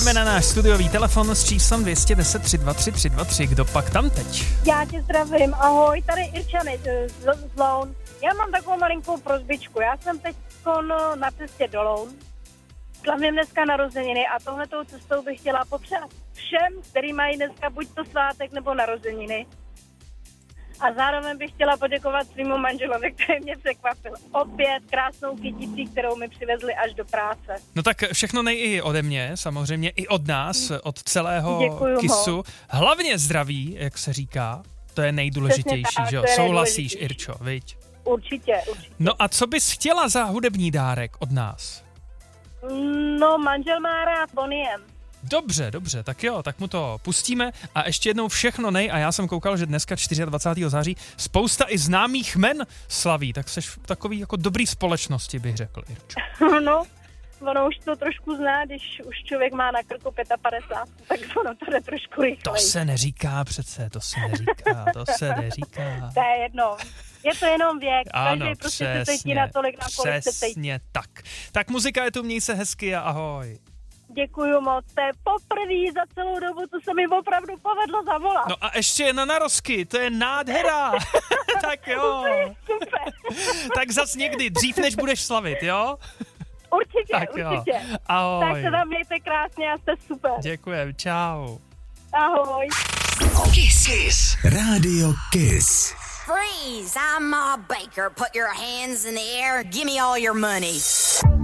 Jdeme na náš studiový telefon s číslem 210 323 323. Kdo pak tam teď? Já tě zdravím, ahoj, tady Irčany z Loun. Já mám takovou malinkou prosbičku, já jsem teď na cestě do Loun. Slavím dneska narozeniny a tohletou cestou bych chtěla popřát všem, který mají dneska buď to svátek nebo narozeniny. A zároveň bych chtěla poděkovat svýmu manželovi, který mě překvapil. Opět krásnou kyticí, kterou mi přivezli až do práce. No tak všechno i ode mě, samozřejmě i od nás, od celého Děkuju KISu. moc. Hlavně zdraví, jak se říká, to je nejdůležitější, tak, že jo? to je Souhlasíš, nejdůležitější. Irčo, viď? Určitě. No a co bys chtěla za hudební dárek od nás? No, manžel má rád Bonnie M. Dobře, tak jo, tak mu to pustíme a ještě jednou všechno a já jsem koukal, že dneska 24. září spousta i známých men slaví, tak seš v takový jako dobrý společnosti, bych řekl, Irčo. No, ono už to trošku zná, když už člověk má na krku 55, tak ono to jde trošku rychleji. To se neříká přece, to se neříká. To je jedno. Je to jenom věk, Ano, každý prostě se cítí natolik, na kolik se cítí. Přesně tak. Tak muzika je tu, měj se hezky a ahoj. Děkuju moc, to je poprvé za celou dobu, co se mi opravdu povedlo zavolat. No a ještě jedna na rozky, to je nádhera. Tak jo. Super. Tak zas někdy, dřív než budeš slavit, jo? Určitě. Ahoj. Tak se tam mějte krásně a jste super. Děkujem, čau. Ahoj. Kiss. Radio Kiss. Freeze! I'm Ma Baker. Put your hands in the air. Give me all your money.